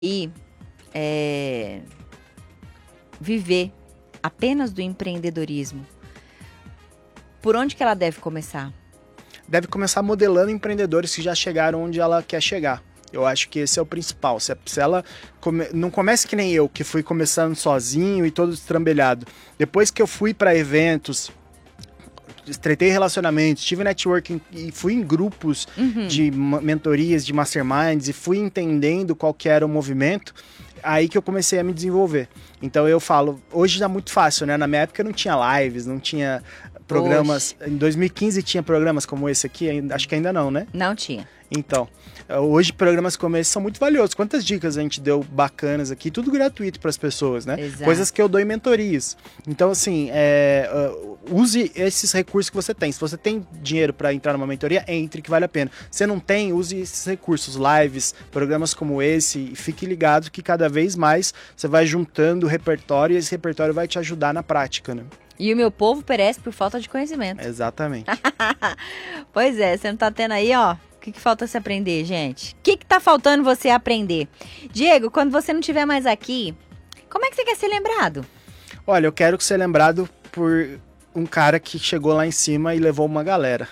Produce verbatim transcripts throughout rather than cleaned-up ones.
E é, viver apenas do empreendedorismo, por onde que ela deve começar? Deve começar modelando empreendedores que já chegaram onde ela quer chegar. Eu acho que esse é o principal. Se, se ela come, não comece que nem eu, que fui começando sozinho e todo estrambelhado. Depois que eu fui para eventos, estreitei relacionamentos, tive networking e fui em grupos uhum. de mentorias, de masterminds e fui entendendo qual que era o movimento, aí que eu comecei a me desenvolver. Então eu falo, hoje tá muito fácil, né? Na minha época não tinha lives, não tinha programas. Hoje. Em dois mil e quinze tinha programas como esse aqui, acho que ainda não, né? Não tinha. Então, hoje programas como esse são muito valiosos. Quantas dicas a gente deu bacanas aqui, tudo gratuito para as pessoas, né? Exato. Coisas que eu dou em mentorias. Então, assim, é, uh, use esses recursos que você tem. Se você tem dinheiro para entrar numa mentoria, entre, que vale a pena. Se não tem, use esses recursos, lives, programas como esse, e fique ligado que cada vez mais você vai juntando repertório e esse repertório vai te ajudar na prática, né? E o meu povo perece por falta de conhecimento. Exatamente. Pois é, você não tá tendo aí, ó. O que, que falta se aprender, gente? O que, que tá faltando você aprender? Diego, quando você não estiver mais aqui, como é que você quer ser lembrado? Olha, eu quero ser lembrado por um cara que chegou lá em cima e levou uma galera.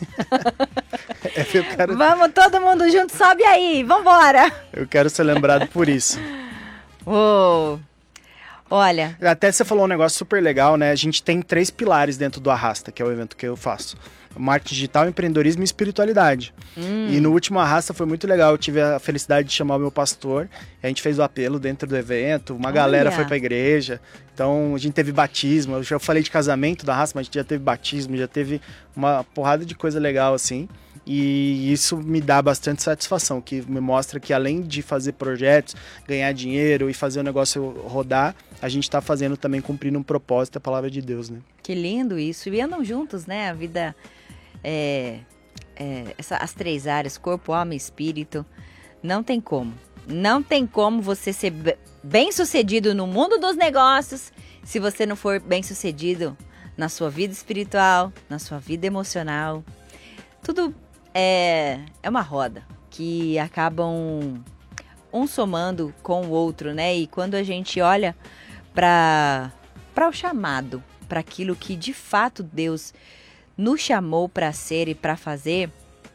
eu quero... Vamos todo mundo junto, sobe aí, vambora! Eu quero ser lembrado por isso. Uou! Olha... Até você falou um negócio super legal, né? A gente tem três pilares dentro do Arrasta, que é o evento que eu faço. Marketing digital, empreendedorismo e espiritualidade. Hum. E no último Arrasta foi muito legal. Eu tive a felicidade de chamar o meu pastor. A gente fez o apelo dentro do evento. Uma Olha. galera foi pra igreja. Então a gente teve batismo. Eu já falei de casamento do Arrasta, mas a gente já teve batismo, já teve uma porrada de coisa legal assim. E isso me dá bastante satisfação, que me mostra que além de fazer projetos, ganhar dinheiro e fazer o negócio rodar, a gente está fazendo também, cumprindo um propósito, a palavra de Deus, né? Que lindo isso. E andam juntos, né? A vida, é, é, essa, as três áreas, corpo, alma e espírito, não tem como. Não tem como você ser bem sucedido no mundo dos negócios se você não for bem sucedido na sua vida espiritual, na sua vida emocional. Tudo é, é uma roda que acabam um somando com o outro, né? E quando a gente olha para para o chamado, para aquilo que de fato Deus nos chamou para ser e para fazer,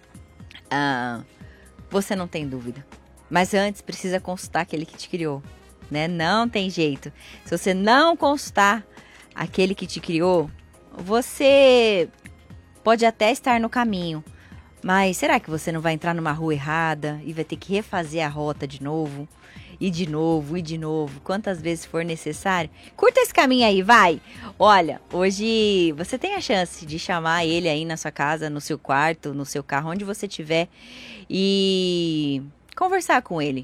ah, você não tem dúvida. Mas antes precisa consultar aquele que te criou, né? Não tem jeito. Se você não consultar aquele que te criou, você pode até estar no caminho, mas será que você não vai entrar numa rua errada e vai ter que refazer a rota de novo? E de novo, e de novo, quantas vezes for necessário? Curta esse caminho aí, vai! Olha, hoje você tem a chance de chamar ele aí na sua casa, no seu quarto, no seu carro, onde você estiver, e conversar com ele.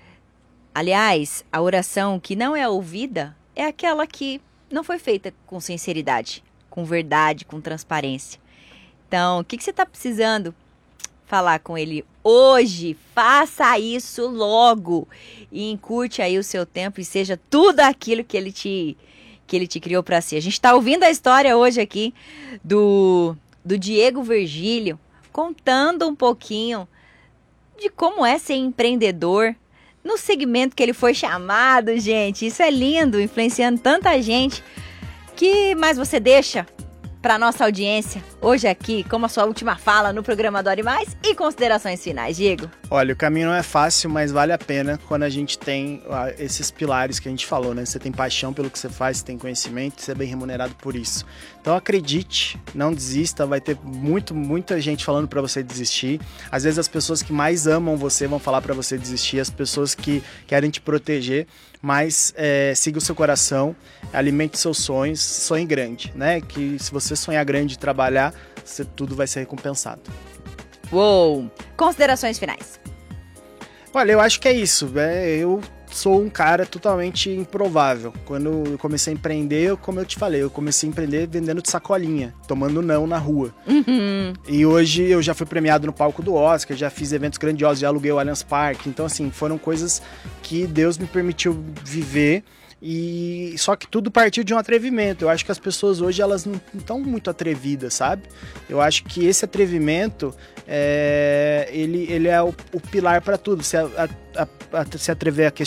Aliás, a oração que não é ouvida é aquela que não foi feita com sinceridade, com verdade, com transparência. Então, o que, que você está precisando falar com ele hoje? Faça isso logo e encurte aí o seu tempo e seja tudo aquilo que ele te, que ele te criou para ser. A gente está ouvindo a história hoje aqui do, do Diego Virgílio, contando um pouquinho de como é ser empreendedor no segmento que ele foi chamado, gente. Isso é lindo, influenciando tanta gente. Que mais você deixa para nossa audiência hoje aqui, como a sua última fala no programa Adore Mais e considerações finais, Diego? Olha, o caminho não é fácil, mas vale a pena quando a gente tem uh, esses pilares que a gente falou, né? Você tem paixão pelo que você faz, você tem conhecimento, você é bem remunerado por isso. Então acredite, não desista, vai ter muito, muita gente falando para você desistir. Às vezes as pessoas que mais amam você vão falar para você desistir, as pessoas que querem te proteger, mas é, siga o seu coração, alimente seus sonhos, sonhe grande, né? Que se você sonhar grande e trabalhar, você, tudo vai ser recompensado. Uou! Considerações finais. Olha, eu acho que é isso. É, eu sou um cara totalmente improvável. Quando eu comecei a empreender, como eu te falei, eu comecei a empreender vendendo de sacolinha, tomando não na rua. Uhum. E hoje eu já fui premiado no palco do Oscar, já fiz eventos grandiosos, já aluguei o Allianz Parque. Então, assim, foram coisas que Deus me permitiu viver. E só que tudo partiu de um atrevimento. Eu acho que as pessoas hoje elas não estão muito atrevidas, sabe? Eu acho que esse atrevimento é, ele, ele é o, o pilar para tudo. Se, a, a, a, se atrever a